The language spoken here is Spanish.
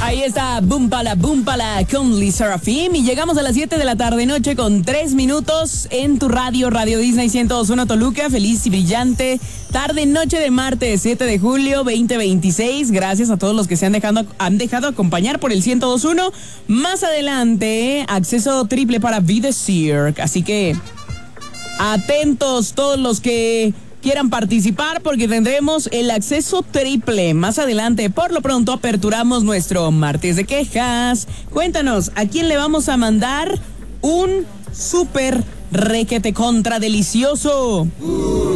Ahí está, Búmpala con Lee Serafim. Y llegamos a las 7 de la tarde-noche con 3 minutos en tu radio, Radio Disney 102.1 Toluca. Feliz y brillante tarde-noche de martes, 7 de julio 2026. Gracias a todos los que se han dejado acompañar por el 102.1. Más adelante, acceso triple para Be The Cirque. Así que atentos todos los que quieran participar porque tendremos el acceso triple más adelante. Por lo pronto aperturamos nuestro martes de quejas. Cuéntanos, ¿a quién le vamos a mandar un súper requete contra delicioso?